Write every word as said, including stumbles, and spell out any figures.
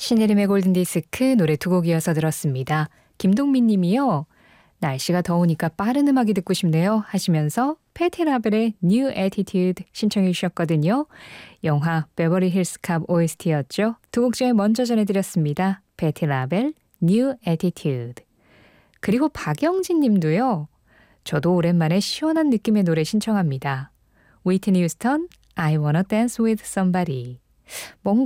신혜림의 골든디스크 노래 두 곡 이어서 들었습니다. 김동민 님이요. 날씨가 더우니까 빠른 음악이 듣고 싶네요 하시면서 패티라벨의 New Attitude 신청해 주셨거든요. 영화 베버리 힐스 캅 오에스티였죠. 두 곡 중에 먼저 전해드렸습니다. 패티라벨 New Attitude. 그리고 박영진 님도요. 저도 오랜만에 시원한 느낌의 노래 신청합니다. 위트니 휴스턴 I Wanna Dance With Somebody. 뭔가